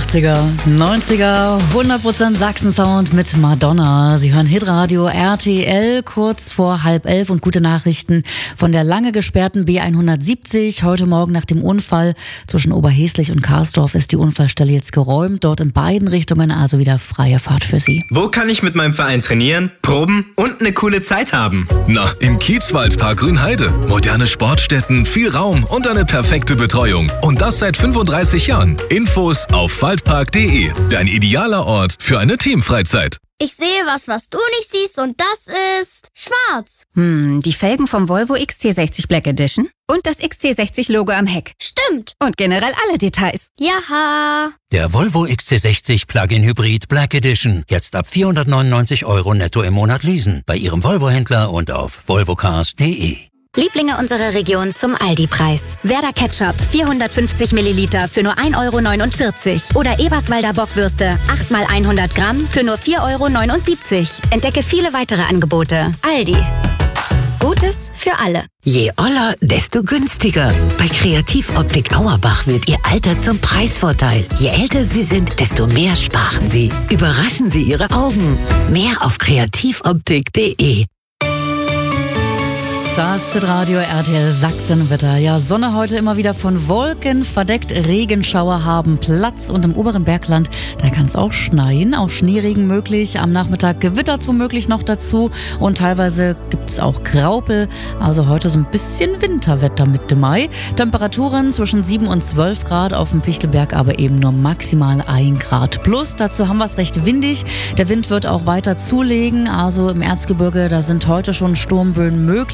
80er, 90er, 100% Sachsen-Sound mit Madonna. Sie hören Hitradio RTL kurz vor 10:30 und gute Nachrichten von der lange gesperrten B170. Heute Morgen nach dem Unfall zwischen Oberheslich und Karsdorf ist die Unfallstelle jetzt geräumt. Dort in beiden Richtungen also wieder freie Fahrt für Sie. Wo kann ich mit meinem Verein trainieren, proben und eine coole Zeit haben? Na, im Kiezwaldpark Grünheide. Moderne Sportstätten, viel Raum und eine perfekte Betreuung. Und das seit 35 Jahren. Infos auf waldpark.de. Dein idealer Ort für eine Teamfreizeit. Ich sehe was du nicht siehst und das ist schwarz. Die Felgen vom Volvo XC60 Black Edition und das XC60-Logo am Heck. Stimmt. Und generell alle Details. Jaha. Der Volvo XC60 Plug-in Hybrid Black Edition. Jetzt ab 499 € netto im Monat leasen. Bei Ihrem Volvo-Händler und auf volvocars.de. Lieblinge unserer Region zum Aldi-Preis. Werder Ketchup 450 Milliliter für nur 1,49 € oder Eberswalder Bockwürste 8 x 100 Gramm für nur 4,79 €. Entdecke viele weitere Angebote. Aldi. Gutes für alle. Je oller, desto günstiger. Bei Kreativoptik Auerbach wird Ihr Alter zum Preisvorteil. Je älter Sie sind, desto mehr sparen Sie. Überraschen Sie Ihre Augen. Mehr auf kreativoptik.de. Das Hitradio RTL Sachsenwetter. Ja, Sonne heute immer wieder von Wolken verdeckt. Regenschauer haben Platz und im oberen Bergland, da kann es auch schneien. Auch Schneeregen möglich. Am Nachmittag Gewitter womöglich noch dazu. Und teilweise gibt es auch Graupel. Also heute so ein bisschen Winterwetter Mitte Mai. Temperaturen zwischen 7 und 12 Grad auf dem Fichtelberg, aber eben nur maximal 1 Grad plus. Dazu haben wir es recht windig. Der Wind wird auch weiter zulegen. Also im Erzgebirge, da sind heute schon Sturmböen möglich.